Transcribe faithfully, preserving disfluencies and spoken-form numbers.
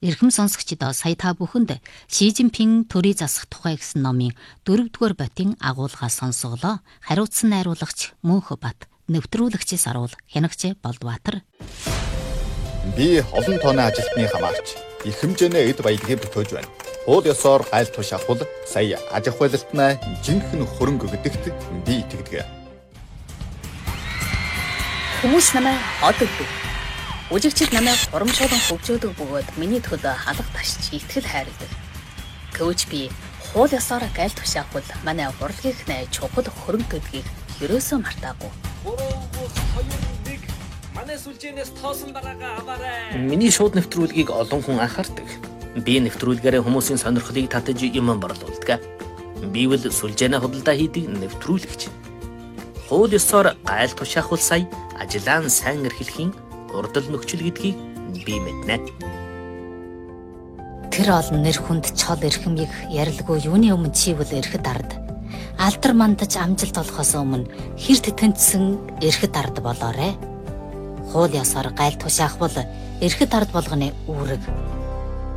Эрхэм сонсогчдоо сая та бүхэнд Ши Жинпин төрийн засах тухай гэсэн номын дөрөвдүгээр ботын агуулгаас сонсголоо. Хариуцсан найруулагч Мөнхө Бат, нэвтрүүлэгчээс аруул Хянагч Болдбаатар. Би олон тооны ажилтны хамаарч их хэмжээний эд баялагийг бүтээж байна. Хууль ёсоор гайл туш авахул сая аж ахуйлалтнаа жинхэнэ хөрөнгө өгдөгт би итгэдэг. Хүмүүс намайг одогдөг. Үжигчид намайг урамшуулан хөгжөөдөг бөгөөд миний төлөө халах ташч итгэл хайрладаг. Гэвч би хууль ёсоор гайл туш авахул манай урлагийнх найз чухал хөрөнгө гэдгийг ерөөсөө мартаагүй. Манай сүлжээнээс тоосон дараагаа аваарай. Миний шууд нэвтрүүлгийг олон хүн анхаардаг. Би нэвтрүүлгээрээ хүмүүсийн сонирхлыг татаж юм борлуулдаг. Бивэл сүлжээнэ худалдаа хийдэг нэвтрүүлэгч. Хууль ёсоор гайл туш авахул сая ажиллаа сайн эрхлэхийн урдл нөхцөл гэдгийг би мэднэ. Тэр олон нэр хүнд чол эрхэмийг ярилгүй юуны өмнө чивэл эрхэд ард. Алдар мандаж амжилт олохоос өмнө хэрт тэнцсэн эрхэд ард болоорой. Хууль ёсоор гайл туш авахвал эрхэд ард болгоны үүрэг